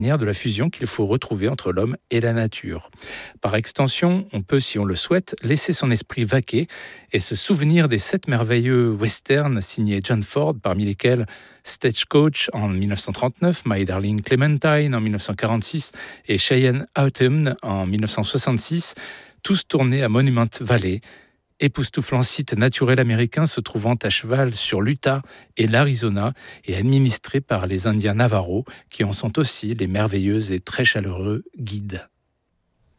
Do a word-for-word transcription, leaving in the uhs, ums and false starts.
de la fusion qu'il faut retrouver entre l'homme et la nature. Par extension, on peut, si on le souhaite, laisser son esprit vaquer et se souvenir des sept merveilleux westerns signés John Ford, parmi lesquels Stagecoach en mille neuf cent trente-neuf, My Darling Clementine en mille neuf cent quarante-six et Cheyenne Autumn en mille neuf cent soixante-six, tous tournés à Monument Valley, époustouflant site naturel américain se trouvant à cheval sur l'Utah et l'Arizona et administré par les Indiens Navajo, qui en sont aussi les merveilleux et très chaleureux guides.